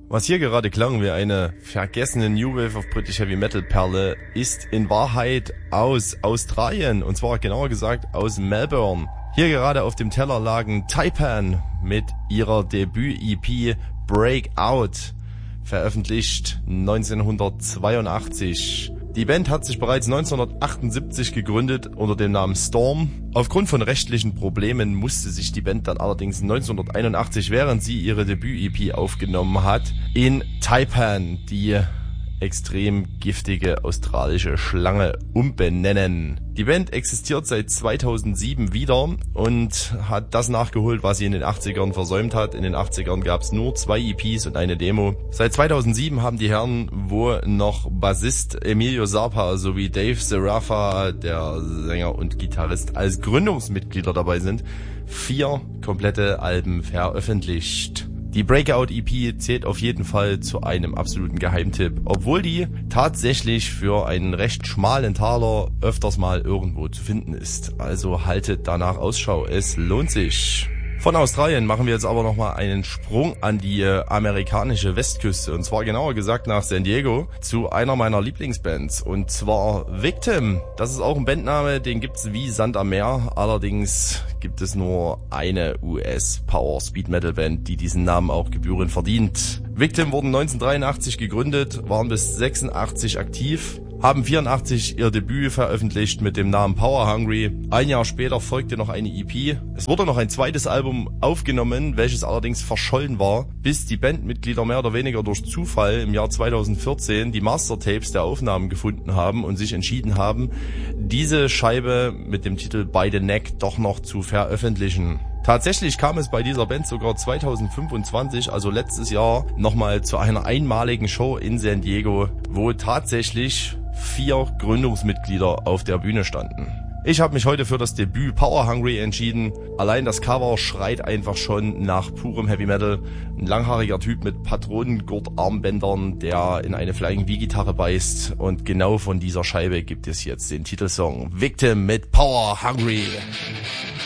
Was hier gerade klang wie eine vergessene New Wave of British Heavy Metal Perle, ist in Wahrheit aus Australien, und zwar genauer gesagt aus Melbourne. Hier gerade auf dem Teller lagen Taipan mit ihrer Debüt-EP Breakout, veröffentlicht 1982. Die Band hat sich bereits 1978 gegründet unter dem Namen Storm. Aufgrund von rechtlichen Problemen musste sich die Band dann allerdings 1981, während sie ihre Debüt-EP aufgenommen hat, in Taipan, die extrem giftige australische Schlange, umbenennen. Die Band existiert seit 2007 wieder und hat das nachgeholt, was sie in den 80ern versäumt hat. In den 80ern gab es nur 2 EPs und eine Demo. Seit 2007 haben die Herren, wo noch Bassist Emilio Zarpa sowie Dave Serafa, der Sänger und Gitarrist, als Gründungsmitglieder dabei sind, 4 komplette Alben veröffentlicht. Die Breakout-EP zählt auf jeden Fall zu einem absoluten Geheimtipp, obwohl die tatsächlich für einen recht schmalen Taler öfters mal irgendwo zu finden ist. Also haltet danach Ausschau, es lohnt sich. Von Australien machen wir jetzt aber nochmal einen Sprung an die amerikanische Westküste, und zwar genauer gesagt nach San Diego zu einer meiner Lieblingsbands, und zwar Victim. Das ist auch ein Bandname, den gibt's wie Sand am Meer, allerdings gibt es nur eine US-Power-Speed-Metal-Band, die diesen Namen auch gebührend verdient. Victim wurden 1983 gegründet, waren bis 86 aktiv, haben 84 ihr Debüt veröffentlicht mit dem Namen Power Hungry. Ein Jahr später folgte noch eine EP. Es wurde noch ein zweites Album aufgenommen, welches allerdings verschollen war, bis die Bandmitglieder mehr oder weniger durch Zufall im Jahr 2014 die Mastertapes der Aufnahmen gefunden haben und sich entschieden haben, diese Scheibe mit dem Titel By the Neck doch noch zu veröffentlichen. Tatsächlich kam es bei dieser Band sogar 2025, also letztes Jahr, nochmal zu einer einmaligen Show in San Diego, wo tatsächlich 4 Gründungsmitglieder auf der Bühne standen. Ich habe mich heute für das Debüt Power Hungry entschieden. Allein das Cover schreit einfach schon nach purem Heavy Metal. Ein langhaariger Typ mit Patronengurtarmbändern, der in eine Flying V-Gitarre beißt. Und genau von dieser Scheibe gibt es jetzt den Titelsong Victim mit Power Hungry.